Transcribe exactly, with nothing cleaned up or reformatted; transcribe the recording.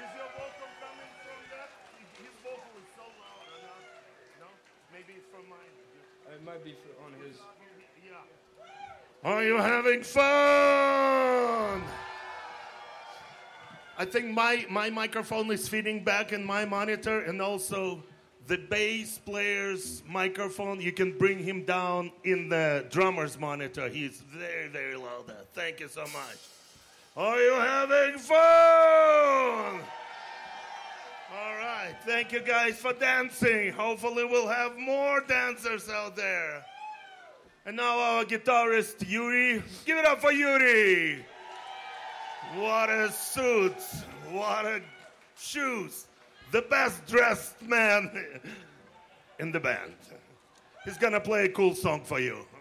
is your vocal coming from that? His vocal is so loud or not? No? Maybe it's from mine. It might be for, on his. Yeah. Are you having fun? I think my, my microphone is feeding back in my monitor, and also the bass player's microphone, you can bring him down in the drummer's monitor. He's very, very loud there. Thank you so much. Are you having fun? All right. Thank you guys for dancing. Hopefully we'll have more dancers out there. And now our guitarist, Yuri. Give it up for Yuri. What a suit. What a shoes. The best dressed man in the band. He's gonna play a cool song for you.